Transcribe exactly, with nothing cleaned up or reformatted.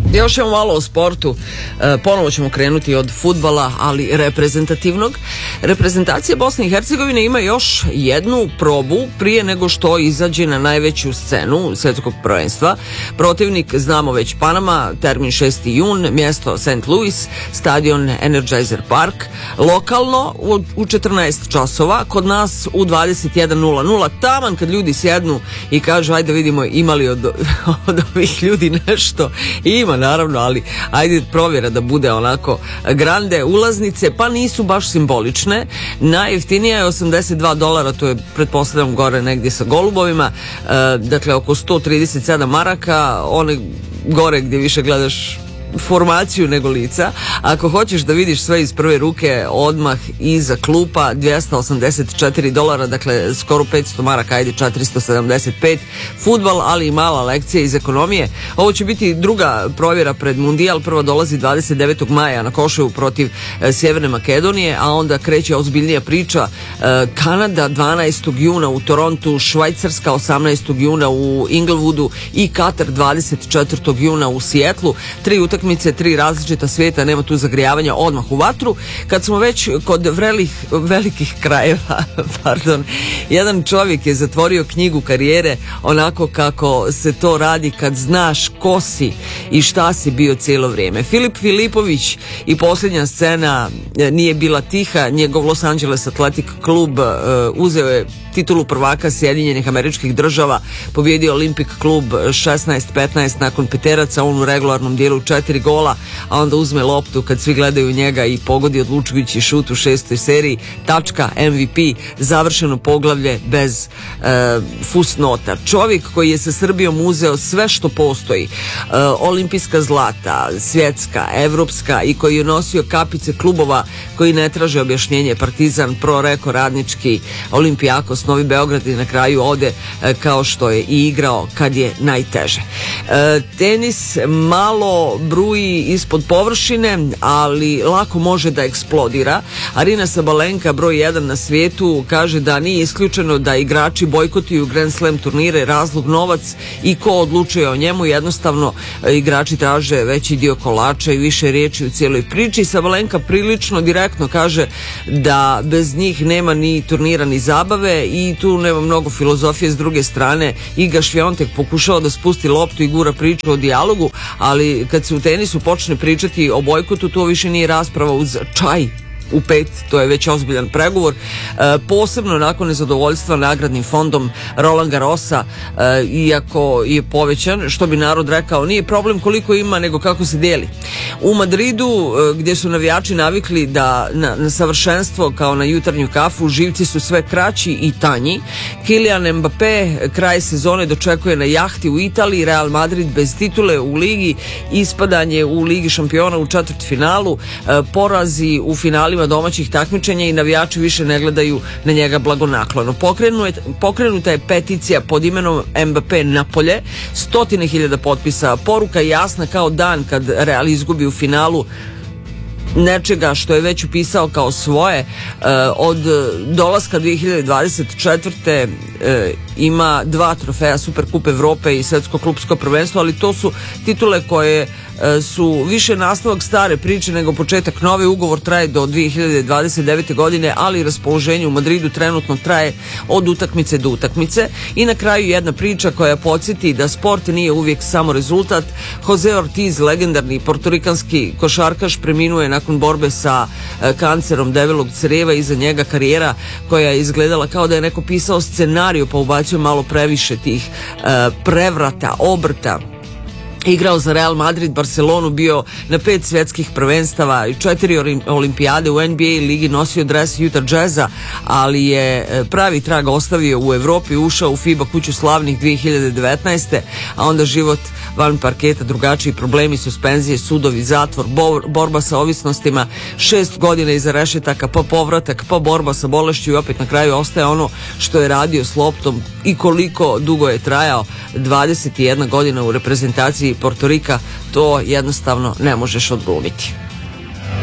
Još ćemo malo o sportu. E, ponovo ćemo krenuti od fudbala, ali reprezentativnog. Reprezentacija Bosne i Hercegovine ima još jednu probu prije nego što izađe na najveću scenu svetskog prvenstva. Protivnik znamo već, Panama, termin šesti jun, mjesto Saint Louis, stadion Energizer Park. Lokalno u, u četrnaest časova, kod nas u dvadeset jedan nula nula, taman kad ljudi sjednu i kažu ajde vidimo imali od, od ovih ljudi nešto. Ima naravno, ali ajde provjera da bude onako grande. Ulaznice pa nisu baš simbolične. Najjeftinija je osamdeset dva dolara, to je pretpostavljam gore negdje sa golubovima, e, dakle oko sto trideset sedam maraka. One gore gdje više gledaš formaciju nego lica. Ako hoćeš da vidiš sve iz prve ruke, odmah iza klupa dvjesto osamdeset četiri dolara, dakle skoro petsto maraka, ajde četiristo sedamdeset pet. Fudbal, ali i mala lekcija iz ekonomije. Ovo će biti druga provjera pred Mundijal. Prva dolazi dvadeset devetog maja na Koševu protiv e, Sjeverne Makedonije, a onda kreće ozbiljnija priča. E, Kanada dvanaestog juna u Torontu, Švajcarska osamnaestog juna u Inglewoodu i Katar dvadeset četvrtog juna u Sijetlu. Tri utakmice, tri različita svijeta, nema tu zagrijavanja, odmah u vatru. Kad smo već kod vrelih, velikih krajeva, pardon, jedan čovjek je zatvorio knjigu karijere onako kako se to radi kad znaš ko si i šta si bio cijelo vrijeme. Filip Filipović i posljednja scena nije bila tiha. Njegov Los Angeles Athletic klub uh, uzeo je titulu prvaka Sjedinjenih Američkih Država, pobjedio Olimpik klub šesnaest petnaest nakon peteraca, on u regularnom dijelu četiri gola, a onda uzme loptu kad svi gledaju njega i pogodi odlučujući šut u šestoj seriji, tačka, M V P, završeno poglavlje bez e, fusnota. Čovjek koji je sa Srbijom uzeo sve što postoji, e, olimpijska zlata, svjetska, evropska, i koji je nosio kapice klubova koji ne traže objašnjenje, Partizan, Pro Reko, Radnički, Olimpijakos, Novi Beograd, i na kraju ode e, kao što je i igrao kad je najteže. E, tenis malo bruji ispod površine, ali lako može da eksplodira. Arina Sabalenka, broj jedan na svijetu, kaže da nije isključeno da igrači bojkotuju Grand Slam turnire, razlog novac i ko odlučuje o njemu. Jednostavno e, igrači traže veći dio kolača i više riječi u cijeloj priči. Sabalenka prilično direktno kaže da bez njih nema ni turnira ni zabave, i tu nema mnogo filozofije. S druge strane, Iga Šviontek pokušao da spusti loptu i gura priču o dijalogu, ali kad se u tenisu počne pričati o bojkotu, to više nije rasprava uz čaj u pet, to je već ozbiljan pregovor. E, posebno nakon nezadovoljstva nagradnim fondom Roland Garrosa, e, iako je povećan, što bi narod rekao, nije problem koliko ima, nego kako se dijeli. U Madridu, e, gdje su navijači navikli da na, na savršenstvo kao na jutarnju kafu, živci su sve kraći i tanji. Kylian Mbappé kraj sezone dočekuje na jahti u Italiji. Real Madrid bez titule u ligi, ispadanje u Ligi šampiona u četvrtfinalu, e, porazi u finalima domaćih takmičenja i navijači više ne gledaju na njega blagonaklono. Pokrenuta je peticija pod imenom Mbappé Napolje, stotine hiljada potpisa, poruka jasna kao dan kad Real izgubi u finalu nečega što je već upisao kao svoje. Od dolaska dvije hiljade dvadeset četvrte ima dva trofeja, Superkup Evrope i Svetsko klubsko prvenstvo, ali to su titule koje su više nastavak stare priče nego početak nove. Ugovor traje do dvije hiljade dvadeset devete godine, ali raspoloženje u Madridu trenutno traje od utakmice do utakmice. I na kraju jedna priča koja podsjeti da sport nije uvijek samo rezultat. Jose Ortiz, legendarni portorikanski košarkaš, preminuo je nakon borbe sa kancerom debelog crijeva. Iza njega karijera koja je izgledala kao da je neko pisao scenariju pa ubacio malo previše tih uh, prevrata, obrta. Igrao za Real Madrid, Barcelonu, bio na pet svjetskih prvenstava i četiri olimpijade, u N B A ligi nosio dres Utah Jazza, ali je pravi trag ostavio u Evropi, ušao u FIBA kuću slavnih dvije hiljade devetnaeste, a onda život van parketa, drugačiji problemi, suspenzije, sudovi, zatvor, bor, borba sa ovisnostima, šest godina iza rešetaka, pa povratak, pa borba sa bolešću i opet na kraju ostaje ono što je radio s loptom. I koliko dugo je trajao, dvadeset jedna godina u reprezentaciji Portorika, to jednostavno ne možeš odglumiti.